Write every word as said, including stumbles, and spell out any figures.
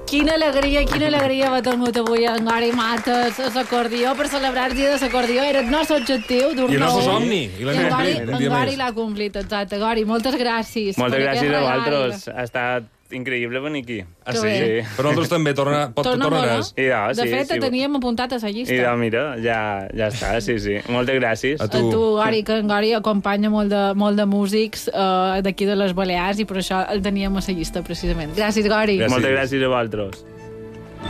Quina alegria, quina alegria va tingut avui en Gori Mates a l'acordió per celebrar el dia de l'acordió. Era el nostre objectiu dur-ne I el nostre un. somni. I l'hem complit, un en dia Gori més. l'ha complit, exacte. Gori, moltes gràcies. Moltes per gràcies aquest a regal. vosaltres. Ha estat increïble venir aquí. Ah, Que sí? bé. Però nosaltres també, torna, pot, Torna tornaràs. molt, I de, De sí, fet, sí. te teníem apuntat a la llista. I de, mira, ja, ja està, sí, sí. Moltes gràcies. A A tu, tu. Gori, que en Gori acompanya molt de, molt de músics uh, d'aquí de les Balears i per això el teníem a la llista, precisament. Gràcies, Gori. Gràcies. Moltes gràcies a vosaltres.